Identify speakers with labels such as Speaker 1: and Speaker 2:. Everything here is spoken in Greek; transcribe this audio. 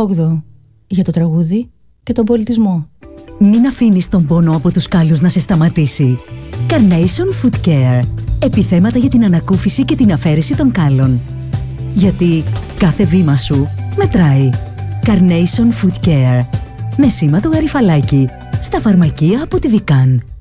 Speaker 1: 8 για το τραγούδι και τον πολιτισμό.
Speaker 2: Μην αφήνεις τον πόνο από τους κάλους να σε σταματήσει. Carnation Foot Care. Επιθέματα για την ανακούφιση και την αφαίρεση των κάλων. Γιατί κάθε βήμα σου μετράει. Carnation Foot Care. Με σήμα το γαριφαλάκι. Στα φαρμακεία από τη Vican.